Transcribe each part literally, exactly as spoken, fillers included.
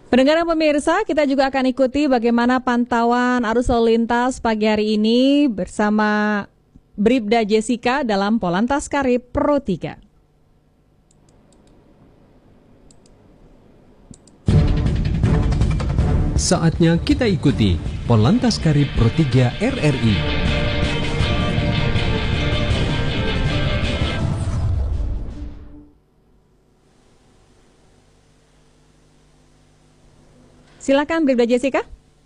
Pendengar dan pemirsa, kita juga akan ikuti bagaimana pantauan arus lalu lintas pagi hari ini bersama Bribda Jessica dalam Polantas Karib Pro tiga. Saatnya kita ikuti Polantas Karib Pro tiga R R I. Silakan Bribda Jessica.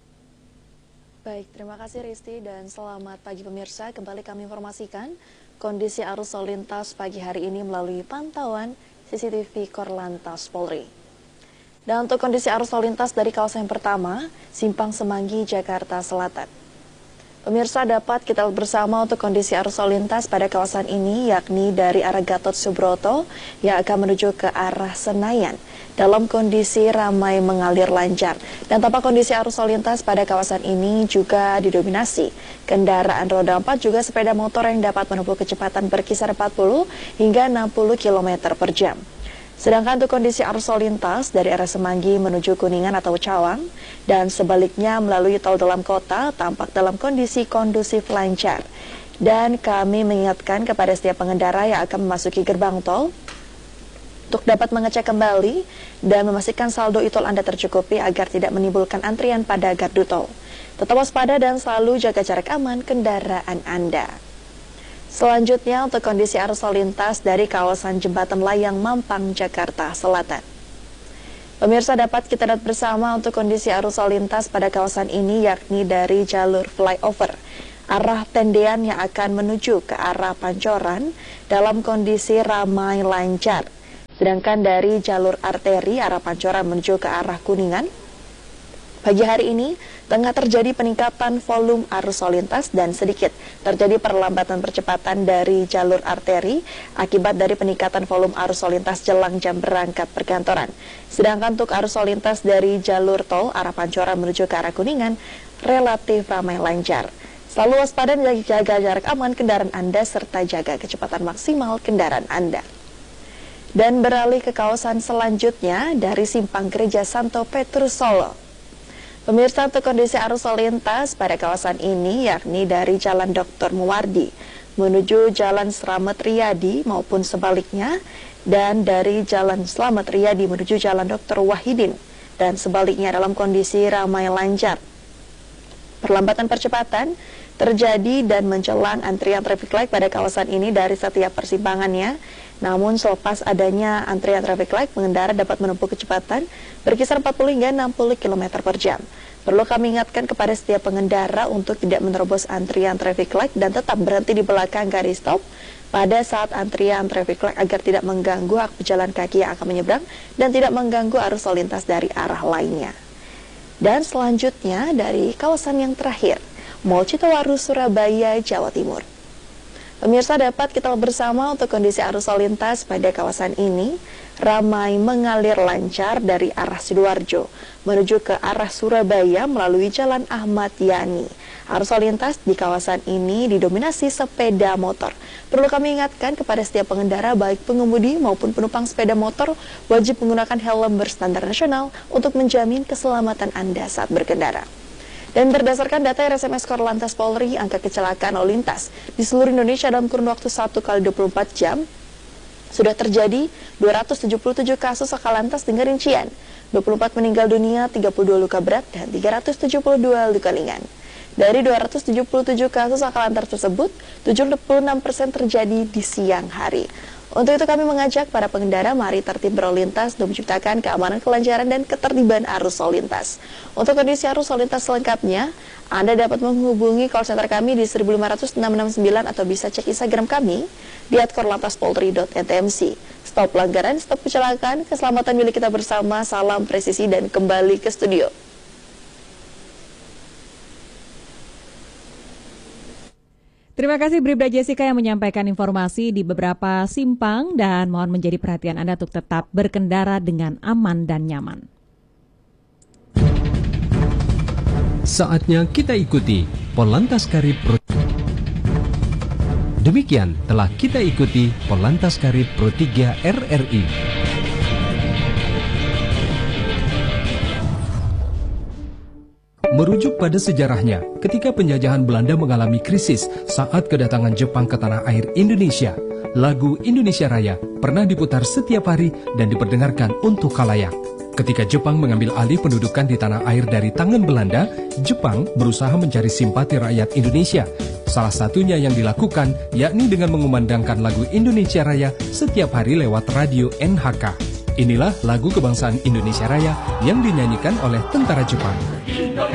Baik, terima kasih Risti dan selamat pagi pemirsa. Kembali kami informasikan kondisi arus lalu lintas pagi hari ini melalui pantauan C C T V Korlantas Polri. Dan untuk kondisi arus lalu lintas dari kawasan yang pertama, Simpang Semanggi, Jakarta Selatan. Pemirsa, dapat kita lihat bersama untuk kondisi arus lalu lintas pada kawasan ini, yakni dari arah Gatot Subroto yang akan menuju ke arah Senayan dalam kondisi ramai mengalir lancar. Dan tampak kondisi arus lalu lintas pada kawasan ini juga didominasi kendaraan roda empat juga sepeda motor yang dapat menempuh kecepatan berkisar empat puluh hingga enam puluh kilometer per jam. Sedangkan untuk kondisi arus lalu lintas dari arah Semanggi menuju Kuningan atau Cawang dan sebaliknya melalui tol dalam kota tampak dalam kondisi kondusif lancar. Dan kami mengingatkan kepada setiap pengendara yang akan memasuki gerbang tol untuk dapat mengecek kembali dan memastikan saldo e-tol Anda tercukupi agar tidak menimbulkan antrian pada gardu tol. Tetap waspada dan selalu jaga jarak aman kendaraan Anda. Selanjutnya untuk kondisi arus lalu lintas dari kawasan Jembatan Layang Mampang, Jakarta Selatan. Pemirsa, dapat kita lihat bersama untuk kondisi arus lalu lintas pada kawasan ini, yakni dari jalur flyover arah Tendean yang akan menuju ke arah Pancoran dalam kondisi ramai lancar. Sedangkan dari jalur arteri arah Pancoran menuju ke arah Kuningan, pagi hari ini tengah terjadi peningkatan volume arus lalu lintas dan sedikit terjadi perlambatan percepatan dari jalur arteri akibat dari peningkatan volume arus lalu lintas jelang jam berangkat perkantoran. Sedangkan untuk arus lalu lintas dari jalur tol arah Pancoran menuju ke arah Kuningan relatif ramai lancar. Selalu waspada dan jaga jarak aman kendaraan Anda serta jaga kecepatan maksimal kendaraan Anda. Dan beralih ke kawasan selanjutnya dari Simpang Gereja Santo Petrus Solo. Pemirsa, untuk kondisi arus lalu lintas pada kawasan ini yakni dari Jalan Doktor Muwardi menuju Jalan Slamet Riyadi maupun sebaliknya, dan dari Jalan Slamet Riyadi menuju Jalan Doktor Wahidin dan sebaliknya dalam kondisi ramai lancar. Perlambatan percepatan terjadi dan menjelang antrian traffic light pada kawasan ini dari setiap persimpangannya. Namun selepas adanya antrian traffic light, pengendara dapat menempuh kecepatan berkisar empat puluh hingga enam puluh kilometer per jam. Perlu kami ingatkan kepada setiap pengendara untuk tidak menerobos antrian traffic light dan tetap berhenti di belakang garis stop pada saat antrian traffic light agar tidak mengganggu hak pejalan kaki yang akan menyeberang dan tidak mengganggu arus lalu lintas dari arah lainnya. Dan selanjutnya dari kawasan yang terakhir, Mall Citowaru, Surabaya, Jawa Timur. Pemirsa, dapat kita bersama untuk kondisi arus lalu lintas pada kawasan ini ramai mengalir lancar dari arah Sidoarjo menuju ke arah Surabaya melalui Jalan Ahmad Yani. Arus lalu lintas di kawasan ini didominasi sepeda motor. Perlu kami ingatkan kepada setiap pengendara baik pengemudi maupun penumpang sepeda motor wajib menggunakan helm berstandar nasional untuk menjamin keselamatan Anda saat berkendara. Dan berdasarkan data R S M S Korlantas Polri, angka kecelakaan lalu lintas di seluruh Indonesia dalam kurun waktu satu kali dua puluh empat jam sudah terjadi dua ratus tujuh puluh tujuh kasus laka lantas dengan rincian dua puluh empat meninggal dunia, tiga puluh dua luka berat, dan tiga ratus tujuh puluh dua luka ringan. Dari dua ratus tujuh puluh tujuh kasus laka lantas tersebut, tujuh puluh enam persen terjadi di siang hari. Untuk itu kami mengajak para pengendara mari tertib berlalu lintas untuk menciptakan keamanan, kelancaran, dan ketertiban arus lalu lintas. Untuk kondisi arus lalu lintas selengkapnya, Anda dapat menghubungi call center kami di seribu lima ratus enam enam sembilan atau bisa cek Instagram kami di at korlantaspolri dot n t m c. Stop pelanggaran, stop kecelakaan, keselamatan milik kita bersama, salam presisi dan kembali ke studio. Terima kasih Bribda Jessica yang menyampaikan informasi di beberapa simpang dan mohon menjadi perhatian Anda untuk tetap berkendara dengan aman dan nyaman. Saatnya kita ikuti Polantas Karib Pro. Demikian telah kita ikuti Polantas Karib Pro tiga R R I. merujuk pada sejarahnya ketika penjajahan Belanda mengalami krisis saat kedatangan Jepang ke tanah air Indonesia. Lagu Indonesia Raya pernah diputar setiap hari dan diperdengarkan untuk khalayak. Ketika Jepang mengambil alih pendudukan di tanah air dari tangan Belanda, Jepang berusaha mencari simpati rakyat Indonesia. Salah satunya yang dilakukan yakni dengan mengumandangkan lagu Indonesia Raya setiap hari lewat radio N H K. Inilah lagu kebangsaan Indonesia Raya yang dinyanyikan oleh tentara Jepang.